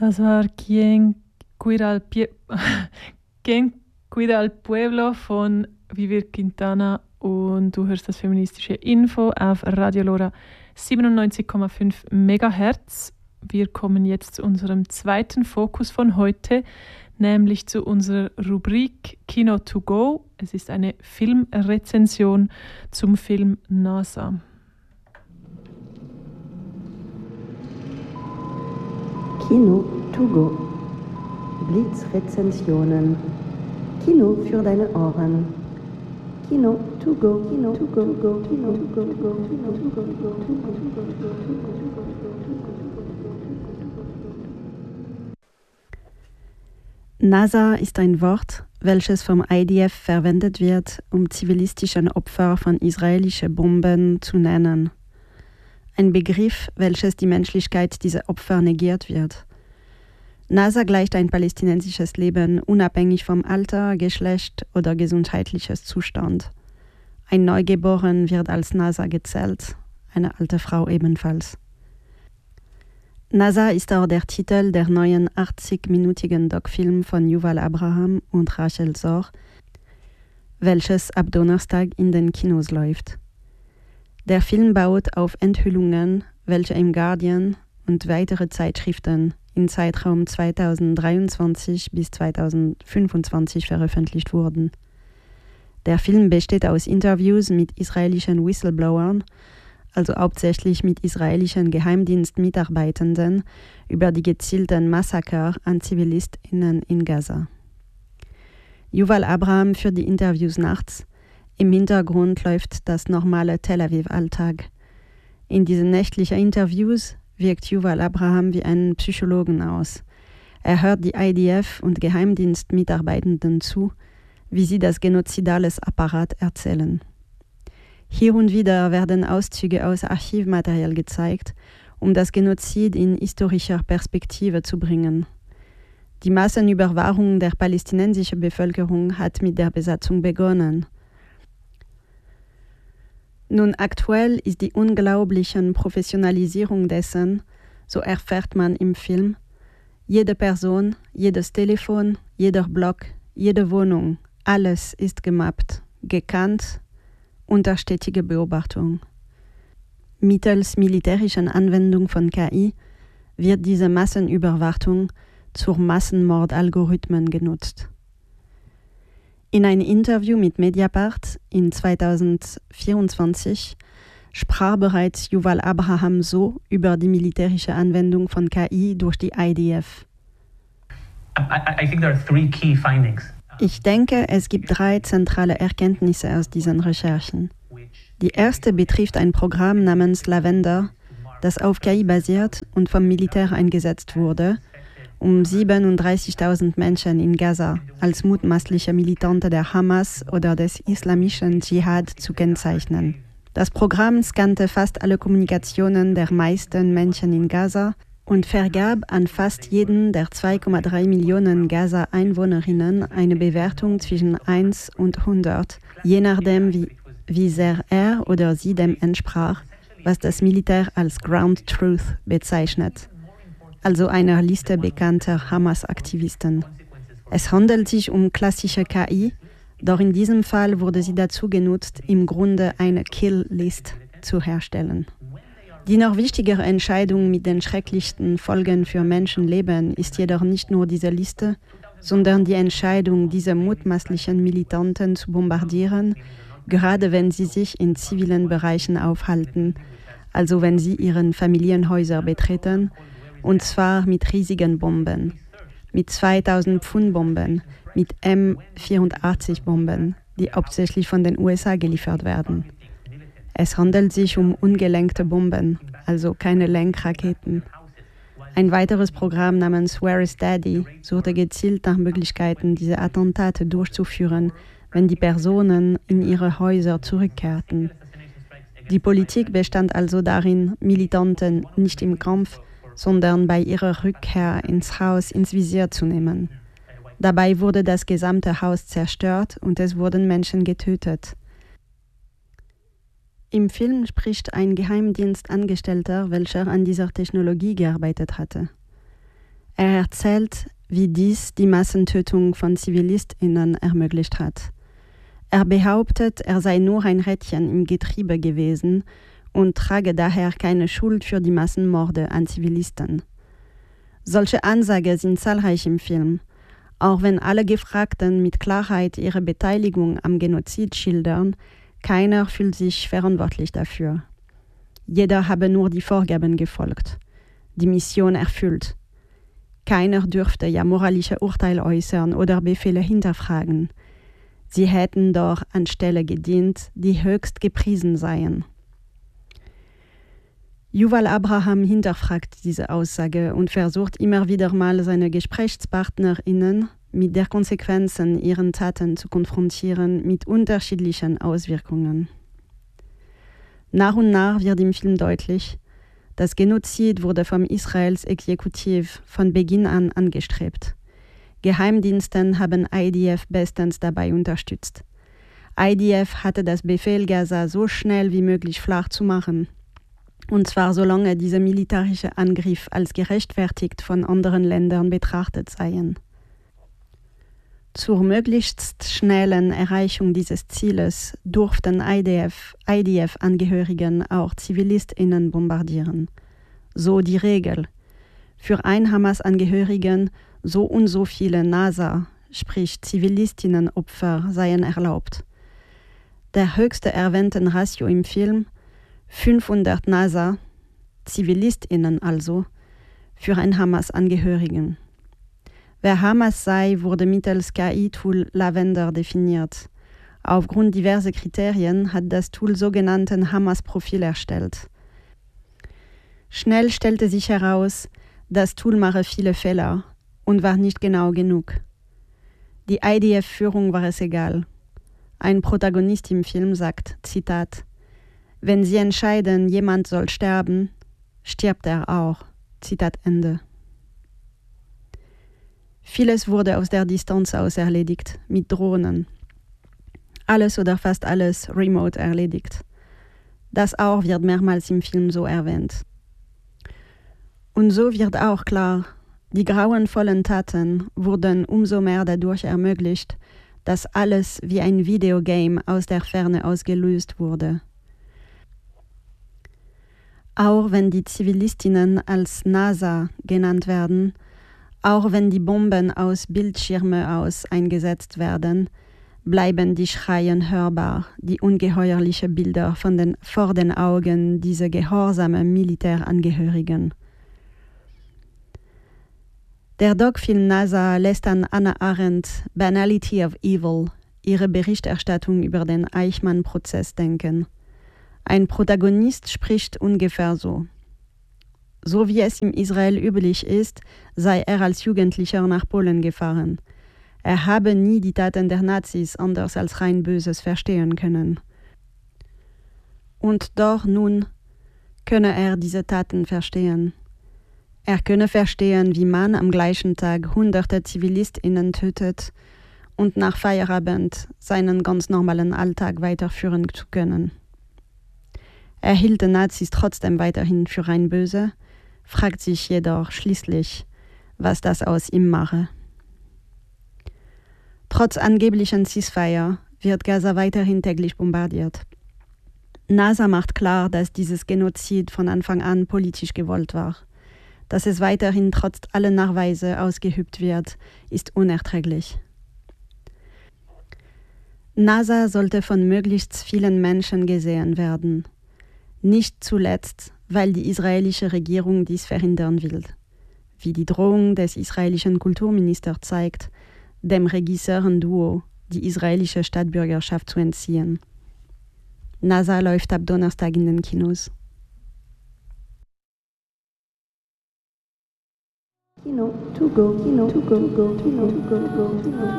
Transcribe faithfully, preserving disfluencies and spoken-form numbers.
Das war Quien Cuida al, Pie- Quien Cuida al Pueblo von Vivir Quintana und du hörst das feministische Info auf Radio Lora siebenundneunzig Komma fünf Megahertz. Wir kommen jetzt zu unserem zweiten Fokus von heute, nämlich zu unserer Rubrik Kino to go. Es ist eine Filmrezension zum Film NASA. Kino to go. Blitzrezensionen. Kino für deine Ohren. Kino to go. Kino to go. Go. Kino to go. Go. Kino to go. Go. NASA ist ein Wort, welches vom I D F verwendet wird, um zivilistischen Opfer von israelischen Bomben zu nennen. Ein Begriff, welches die Menschlichkeit dieser Opfer negiert wird. NASA gleicht ein palästinensisches Leben unabhängig vom Alter, Geschlecht oder gesundheitliches Zustand. Ein Neugeboren wird als NASA gezählt, eine alte Frau ebenfalls. NASA ist auch der Titel der neuen achtzig-minütigen Doc-Film von Yuval Abraham und Rachel Zor, welches ab Donnerstag in den Kinos läuft. Der Film baut auf Enthüllungen, welche im Guardian und weitere Zeitschriften im Zeitraum zweitausenddreiundzwanzig bis zweitausendfünfundzwanzig veröffentlicht wurden. Der Film besteht aus Interviews mit israelischen Whistleblowern, also hauptsächlich mit israelischen Geheimdienstmitarbeitenden, über die gezielten Massaker an ZivilistInnen in Gaza. Yuval Abraham führt die Interviews nachts. Im Hintergrund läuft das normale Tel Aviv-Alltag. In diesen nächtlichen Interviews wirkt Yuval Abraham wie einen Psychologen aus. Er hört die I D F und Geheimdienstmitarbeitenden zu, wie sie das genozidales Apparat erzählen. Hier und wieder werden Auszüge aus Archivmaterial gezeigt, um das Genozid in historischer Perspektive zu bringen. Die Massenüberwachung der palästinensischen Bevölkerung hat mit der Besatzung begonnen. Nun aktuell ist die unglaubliche Professionalisierung dessen, so erfährt man im Film, jede Person, jedes Telefon, jeder Block, jede Wohnung, alles ist gemappt, gekannt, unter stetiger Beobachtung. Mittels militärischen Anwendung von K I wird diese Massenüberwachung zur Massenmordalgorithmen genutzt. In einem Interview mit Mediapart in zweitausendvierundzwanzig sprach bereits Yuval Abraham so über die militärische Anwendung von K I durch die I D F. I, I think there are three key findings. Ich denke, es gibt drei zentrale Erkenntnisse aus diesen Recherchen. Die erste betrifft ein Programm namens Lavender, das auf K I basiert und vom Militär eingesetzt wurde, um siebenunddreißigtausend Menschen in Gaza als mutmaßliche Militante der Hamas oder des islamischen Dschihad zu kennzeichnen. Das Programm scannte fast alle Kommunikationen der meisten Menschen in Gaza und vergab an fast jeden der zwei Komma drei Millionen Gaza-Einwohnerinnen eine Bewertung zwischen eins und hundert, je nachdem, wie, wie sehr er oder sie dem entsprach, was das Militär als Ground Truth bezeichnet, also einer Liste bekannter Hamas-Aktivisten. Es handelt sich um klassische K I, doch in diesem Fall wurde sie dazu genutzt, im Grunde eine Kill-List zu herstellen. Die noch wichtigere Entscheidung mit den schrecklichsten Folgen für Menschenleben ist jedoch nicht nur diese Liste, sondern die Entscheidung, diese mutmaßlichen Militanten zu bombardieren, gerade wenn sie sich in zivilen Bereichen aufhalten, also wenn sie ihren Familienhäuser betreten, und zwar mit riesigen Bomben, mit zweitausend Pfund Bomben, mit M vierundachtzig Bomben, die hauptsächlich von den U S A geliefert werden. Es handelt sich um ungelenkte Bomben, also keine Lenkraketen. Ein weiteres Programm namens Where is Daddy suchte gezielt nach Möglichkeiten, diese Attentate durchzuführen, wenn die Personen in ihre Häuser zurückkehrten. Die Politik bestand also darin, Militanten nicht im Kampf, sondern bei ihrer Rückkehr ins Haus ins Visier zu nehmen. Dabei wurde das gesamte Haus zerstört und es wurden Menschen getötet. Im Film spricht ein Geheimdienstangestellter, welcher an dieser Technologie gearbeitet hatte. Er erzählt, wie dies die Massentötung von ZivilistInnen ermöglicht hat. Er behauptet, er sei nur ein Rädchen im Getriebe gewesen und trage daher keine Schuld für die Massenmorde an Zivilisten. Solche Ansagen sind zahlreich im Film, auch wenn alle Gefragten mit Klarheit ihre Beteiligung am Genozid schildern, keiner fühlt sich verantwortlich dafür. Jeder habe nur die Vorgaben gefolgt, die Mission erfüllt. Keiner dürfte ja moralische Urteile äußern oder Befehle hinterfragen. Sie hätten doch anstelle gedient, die höchst gepriesen seien. Yuval Abraham hinterfragt diese Aussage und versucht immer wieder mal seine GesprächspartnerInnen mit der Konsequenzen ihren Taten zu konfrontieren mit unterschiedlichen Auswirkungen. Nach und nach wird im Film deutlich, das Genozid wurde vom Israels Exekutiv von Beginn an angestrebt. Geheimdienste haben I D F bestens dabei unterstützt. I D F hatte das Befehl, Gaza so schnell wie möglich flach zu machen. Und zwar solange dieser militärische Angriff als gerechtfertigt von anderen Ländern betrachtet seien. Zur möglichst schnellen Erreichung dieses Zieles durften I D F, I D F-Angehörigen auch ZivilistInnen bombardieren. So die Regel. Für einen Hamas-Angehörigen so und so viele NASA, sprich Zivilistinnenopfer, seien erlaubt. Der höchste erwähnte Ratio im Film, fünfhundert NASA, ZivilistInnen also, für einen Hamas-Angehörigen. Wer Hamas sei, wurde mittels K I-Tool Lavender definiert. Aufgrund diverser Kriterien hat das Tool sogenannten Hamas-Profil erstellt. Schnell stellte sich heraus, das Tool mache viele Fehler und war nicht genau genug. Die I D F-Führung war es egal. Ein Protagonist im Film sagt, Zitat, wenn sie entscheiden, jemand soll sterben, stirbt er auch. Zitat Ende. Vieles wurde aus der Distanz aus erledigt, mit Drohnen. Alles oder fast alles remote erledigt. Das auch wird mehrmals im Film so erwähnt. Und so wird auch klar, die grauenvollen Taten wurden umso mehr dadurch ermöglicht, dass alles wie ein Videogame aus der Ferne ausgelöst wurde. Auch wenn die Zivilistinnen als NASA genannt werden, auch wenn die Bomben aus Bildschirmen aus eingesetzt werden, bleiben die Schreien hörbar, die ungeheuerlichen Bilder von den, vor den Augen dieser gehorsamen Militärangehörigen. Der Doc-Film NASA lässt an Hannah Arendt Banality of Evil, ihre Berichterstattung über den Eichmann-Prozess denken. Ein Protagonist spricht ungefähr so. So wie es in Israel üblich ist, sei er als Jugendlicher nach Polen gefahren. Er habe nie die Taten der Nazis anders als rein Böses verstehen können. Und doch nun könne er diese Taten verstehen. Er könne verstehen, wie man am gleichen Tag hunderte ZivilistInnen tötet und nach Feierabend seinen ganz normalen Alltag weiterführen zu können. Er hielt die Nazis trotzdem weiterhin für rein böse, fragt sich jedoch schließlich, was das aus ihm mache. Trotz angeblichen Ceasefire wird Gaza weiterhin täglich bombardiert. NASA macht klar, dass dieses Genozid von Anfang an politisch gewollt war. Dass es weiterhin trotz aller Nachweise ausgeübt wird, ist unerträglich. NASA sollte von möglichst vielen Menschen gesehen werden. Nicht zuletzt, weil die israelische Regierung dies verhindern will. Wie die Drohung des israelischen Kulturministers zeigt, dem Regisseuren-Duo die israelische Staatsbürgerschaft zu entziehen. NASA läuft ab Donnerstag in den Kinos. Kino to go, Kino to go, go, Kino to go, go, Kino.